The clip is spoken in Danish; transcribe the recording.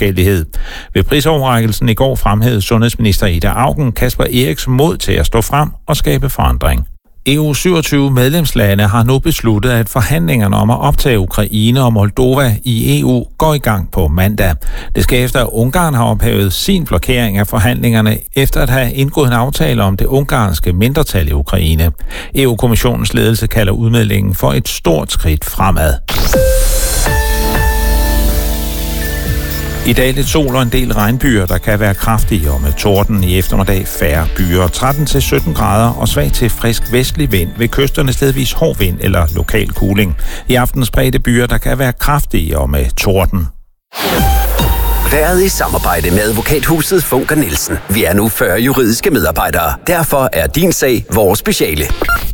forskellighed. Ved prisoverrækkelsen i går fremhævede sundhedsminister Ida Auken Kasper Eriks mod til at stå frem og skabe forandring. EU 27 medlemslande har nu besluttet, at forhandlingerne om at optage Ukraine og Moldova i EU går i gang på mandag. Det skal efter, at Ungarn har ophævet sin blokering af forhandlingerne, efter at have indgået en aftale om det ungarske mindretal i Ukraine. EU-kommissionens ledelse kalder udmeldingen for et stort skridt fremad. I dag lidt sol og en del regnbyer, der kan være kraftige, og med torden i eftermiddag færre byer. 13-17 grader og svag til frisk vestlig vind. Ved kysterne stedvis hård vind eller lokal kuling. I aften spredte byer, der kan være kraftige og med torden. Været i samarbejde med advokathuset Funker Nielsen. Vi er nu 40 juridiske medarbejdere. Derfor er din sag vores speciale.